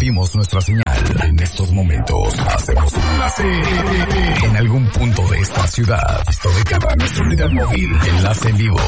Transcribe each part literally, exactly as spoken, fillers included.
interrumpimos nuestra señal. En estos momentos hacemos un enlace en algún punto de esta ciudad. Esto de cada nuestra unidad móvil. Enlace en vivo.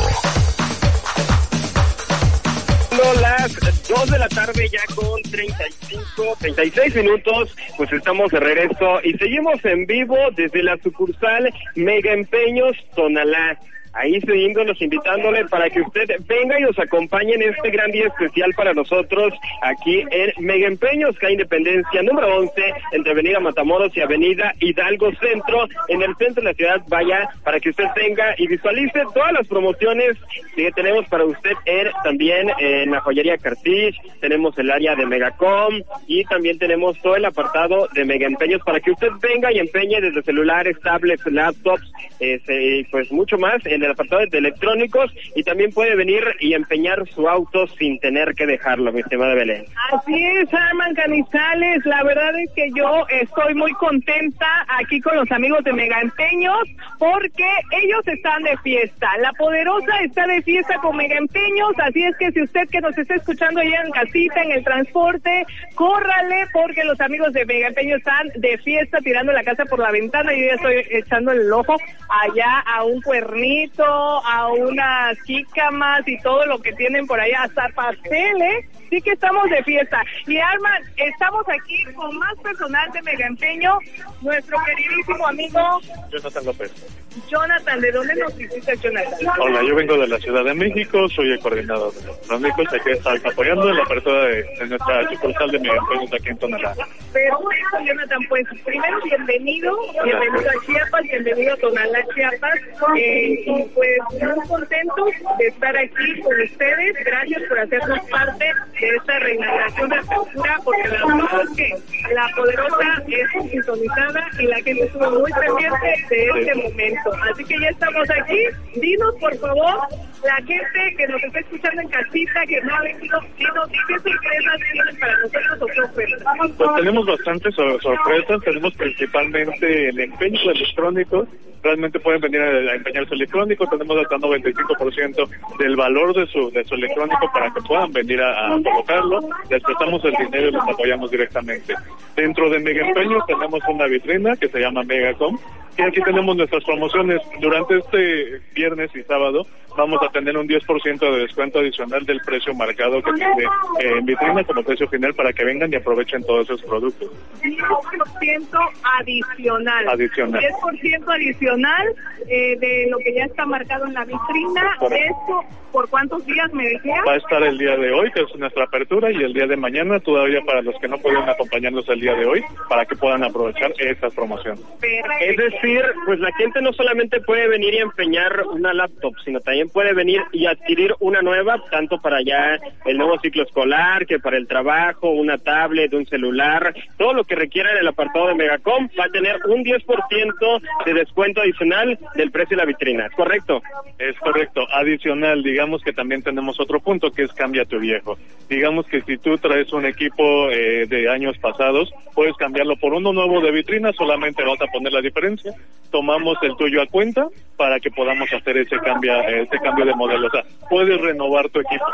Las dos de la tarde ya con treinta y cinco, treinta y seis minutos, pues estamos de regreso y seguimos en vivo desde la sucursal Mega Empeños Tonalá. Ahí seguimos invitándole para que usted venga y nos acompañe en este gran día especial para nosotros aquí en Mega Empeños, calle Independencia número once, entre Avenida Matamoros y Avenida Hidalgo Centro, en el centro de la ciudad. Vaya, para que usted venga y visualice todas las promociones que tenemos para usted en, también en la joyería Cartish, tenemos el área de Megacom y también tenemos todo el apartado de Mega Empeños para que usted venga y empeñe desde celulares, tablets, laptops, este, pues mucho más en el apartado de electrónicos, y también puede venir y empeñar su auto sin tener que dejarlo, mi estimada Belén. Así es, Arman Canizales, la verdad es que yo estoy muy contenta aquí con los amigos de Mega Empeños, porque ellos están de fiesta, La Poderosa está de fiesta con Mega Empeños, así es que si usted que nos está escuchando allá en casita, en el transporte, córrale, porque los amigos de Mega Empeños están de fiesta, tirando la casa por la ventana, y yo ya estoy echando el ojo allá a un cuernito, a unas jícamas y todo lo que tienen por allá, hasta pasteles. Sí que estamos de fiesta. Y Arman, estamos aquí con más personal de Mega Empeño, nuestro queridísimo amigo Jonathan López. Jonathan, ¿de dónde nos visitas, Jonathan? Hola, yo vengo de la Ciudad de México, soy el coordinador de los electrónicos, aquí estamos apoyando la apertura de, de nuestra sucursal de Mega Empeños aquí en Tonalá. Perfecto, Jonathan, pues primero bienvenido, bienvenido a Chiapas, bienvenido a Tonalá, Chiapas, eh, y pues muy contentos de estar aquí con ustedes, gracias por hacernos parte de esta reinauguración de apertura, porque la verdad es que La Poderosa es sintonizada y la gente estuvo muy pendiente de este sí. momento. Así que ya estamos aquí. Dinos, por favor, la gente que nos está escuchando en casita, que no ha venido, dinos, ¿qué sorpresas tienen para nosotros o qué ofertas? Pues tenemos bastantes sorpresas, tenemos principalmente el empeño de electrónicos. Realmente pueden venir a empeñar su electrónico, tenemos hasta noventa y cinco por ciento del valor de su de su electrónico para que puedan venir a, a colocarlo, les prestamos el dinero y los apoyamos directamente. Dentro de Mega Empeños tenemos una vitrina que se llama Megacom, y aquí tenemos nuestras promociones. Durante este viernes y sábado vamos a tener un diez por ciento de descuento adicional del precio marcado que tiene eh, en vitrina como precio final, para que vengan y aprovechen todos esos productos. diez por ciento adicional. Adicional. diez por ciento adicional eh, de lo que ya está marcado en la vitrina. ¿Esto por cuántos días me decía? Va a estar el día de hoy, que es nuestra apertura, y el día de mañana todavía para los que no pueden acompañarnos el día de hoy, para que puedan aprovechar estas promociones. Es decir, pues la gente no solamente puede venir y empeñar una laptop, sino también puede venir y adquirir una nueva, tanto para ya el nuevo ciclo escolar, que para el trabajo, una tablet, un celular, todo lo que requiera en el apartado de Megacom va a tener un diez por ciento de descuento adicional del precio de la vitrina, ¿correcto? Es correcto, adicional, digamos que también tenemos otro punto que es cambia tu viejo. Digamos que si tú traes un equipo eh, de años pasados, puedes cambiarlo por uno nuevo de vitrina, solamente vas a poner la diferencia, tomamos el tuyo a cuenta para que podamos hacer ese cambio, ese cambio de modelo, o sea, puedes renovar tu equipo.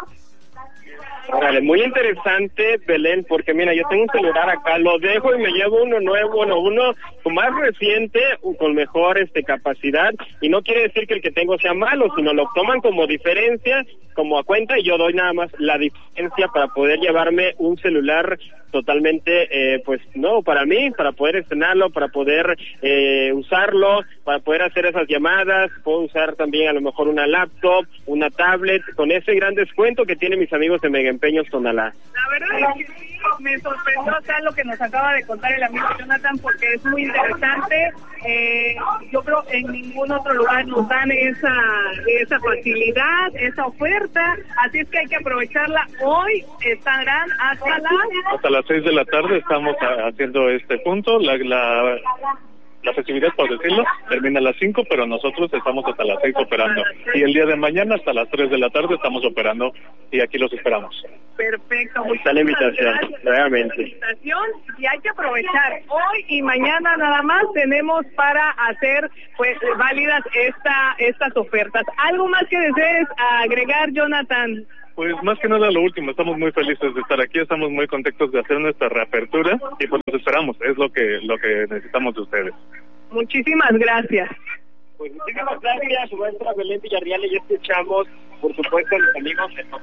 Vale, muy interesante, Belén, porque mira, yo tengo un celular acá, lo dejo y me llevo uno nuevo, uno, uno más reciente, con mejor este capacidad, y no quiere decir que el que tengo sea malo, sino lo toman como diferencia, como a cuenta, y yo doy nada más la diferencia para poder llevarme un celular totalmente, eh, pues, no, para mí, para poder estrenarlo, para poder eh, usarlo, para poder hacer esas llamadas, puedo usar también a lo mejor una laptop, una tablet, con ese gran descuento que tienen mis amigos de Mega Empeños Tonalá. La verdad es que sí, me sorprendió acá lo que nos acaba de contar el amigo Jonathan, porque es muy interesante. Eh, yo creo en ningún otro lugar nos dan esa esa facilidad, esa oferta, así es que hay que aprovecharla. Hoy estarán hasta las hasta las seis de la tarde estamos a, haciendo este punto. La, la La festividad, por decirlo, termina a las cinco, pero nosotros estamos hasta las seis operando. Y el día de mañana hasta las tres de la tarde estamos operando y aquí los esperamos. Perfecto. Está la invitación, realmente. La invitación, y hay que aprovechar. Hoy y mañana nada más tenemos para hacer pues válidas esta estas ofertas. ¿Algo más que desees agregar, Jonathan? Pues más que nada lo último, estamos muy felices de estar aquí, estamos muy contentos de hacer nuestra reapertura y pues nos esperamos, es lo que lo que necesitamos de ustedes. Muchísimas gracias. Pues muchísimas gracias, maestra Belén Villarreal, y ya escuchamos, por supuesto, a los amigos de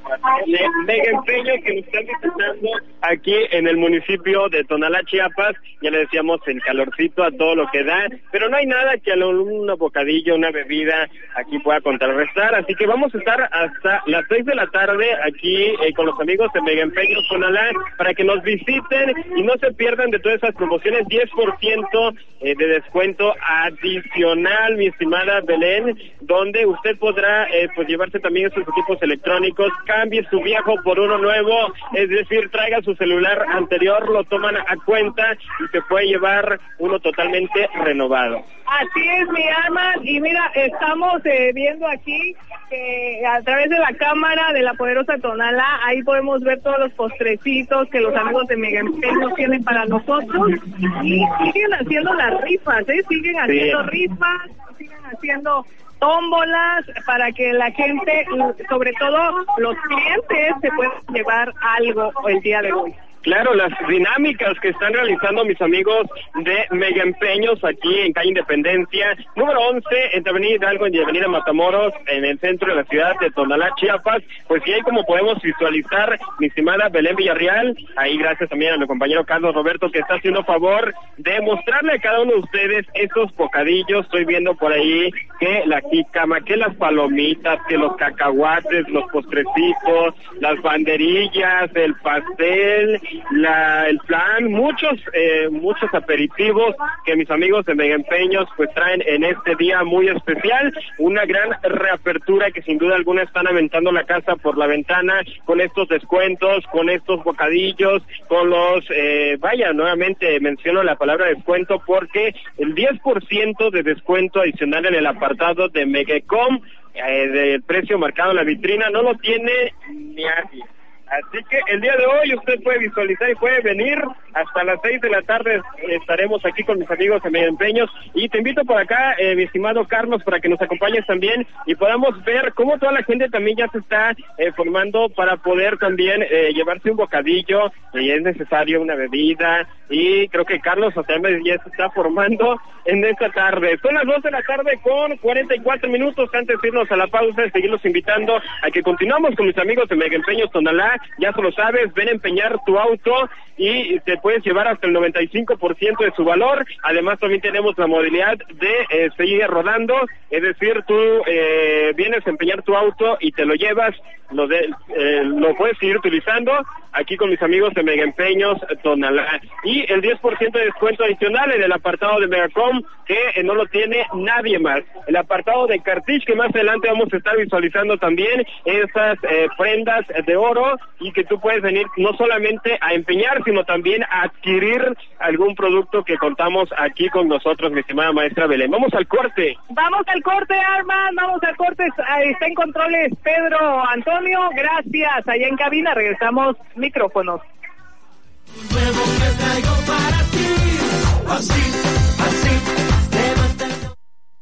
Mega Empeños que nos están visitando aquí en el municipio de Tonalá, Chiapas. Ya le decíamos el calorcito a todo lo que da, pero no hay nada que a un bocadillo, una bebida aquí pueda contrarrestar, así que vamos a estar hasta las seis de la tarde aquí eh, con los amigos de Mega Empeños Tonalá para que nos visiten y no se pierdan de todas esas promociones, diez por ciento eh, de descuento adicional, mi estimada Belén, donde usted podrá eh, pues llevarse también sus equipos electrónicos, cambie su viejo por uno nuevo, es decir, traiga su celular anterior, lo toman a cuenta y se puede llevar uno totalmente renovado. Así es, mi alma, y mira, estamos eh, viendo aquí que a través de la cámara de la poderosa Tonalá, ahí podemos ver todos los postrecitos que los amigos de Mega Empeños tienen para nosotros, y siguen haciendo las rifas, ¿eh? Siguen haciendo sí. rifas, siguen haciendo tómbolas para que la gente, sobre todo los clientes, se puedan llevar algo el día de hoy. Claro, las dinámicas que están realizando mis amigos de Mega Empeños aquí en calle Independencia, número once, entre Avenida Hidalgo y Avenida Matamoros, en el centro de la ciudad de Tonalá, Chiapas. Pues sí, ahí como podemos visualizar, mi estimada Belén Villarreal, ahí gracias también a mi compañero Carlos Roberto, que está haciendo favor de mostrarle a cada uno de ustedes estos bocadillos. Estoy viendo por ahí que la jícama, que las palomitas, que los cacahuates, los postrecitos, las banderillas, el pastel, La, el plan, muchos eh, muchos aperitivos que mis amigos de Mega Empeños pues traen en este día muy especial, una gran reapertura que sin duda alguna están aventando la casa por la ventana con estos descuentos, con estos bocadillos, con los, eh, vaya, nuevamente menciono la palabra descuento porque el diez por ciento de descuento adicional en el apartado de Megacom, eh, del precio marcado en la vitrina, no lo tiene ni nadie. Así que el día de hoy usted puede visualizar y puede venir hasta las seis de la tarde. Estaremos aquí con mis amigos de Mega Empeños y te invito por acá, eh, mi estimado Carlos, para que nos acompañes también y podamos ver cómo toda la gente también ya se está eh, formando para poder también eh, llevarse un bocadillo, y es necesario una bebida, y creo que Carlos también ya se está formando en esta tarde. Son las dos de la tarde con cuarenta y cuatro minutos. Antes de irnos a la pausa y seguirlos invitando a que continuamos con mis amigos de Mega Empeños Tonalá. Ya se lo sabes, ven a empeñar tu auto y te puedes llevar hasta el noventa y cinco por ciento de su valor. Además también tenemos la modalidad de eh, seguir rodando, es decir, tú eh, vienes a empeñar tu auto y te lo llevas, lo, de, eh, lo puedes seguir utilizando aquí con mis amigos de Mega Empeños Tonalá. Y el diez por ciento de descuento adicional en el apartado de Megacom, que eh, no lo tiene nadie más. El apartado de Cartish, que más adelante vamos a estar visualizando también esas eh, prendas de oro, y que tú puedes venir no solamente a empeñar, sino también a adquirir algún producto que contamos aquí con nosotros, mi estimada maestra Belén. Vamos al corte. Vamos al corte, Arman, vamos al corte. Está en controles Pedro Antonio, gracias. Allá en cabina regresamos micrófonos. Nuevo que traigo para ti, así.